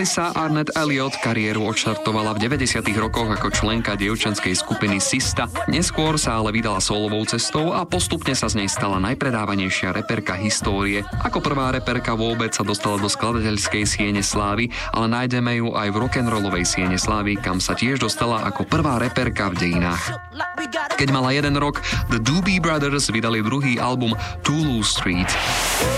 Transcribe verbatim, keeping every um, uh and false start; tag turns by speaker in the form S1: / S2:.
S1: Melissa Arnett Elliott kariéru odštartovala v deväťdesiatych rokoch ako členka dievčanskej skupiny Sista. Neskôr sa ale vydala solovou cestou a postupne sa z nej stala najpredávanejšia reperka histórie. Ako prvá reperka vôbec sa dostala do skladateľskej siene slávy, ale nájdeme ju aj v rock'n'rollovej siene slávy, kam sa tiež dostala ako prvá reperka v dejinách. Keď mala jeden rok, The Doobie Brothers vydali druhý album Toulouse Street.